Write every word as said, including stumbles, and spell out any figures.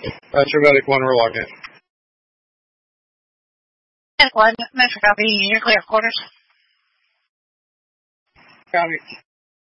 Metro Medic one, we're logging in. Medic one, Metro copy, you're clear, quarters. Copy.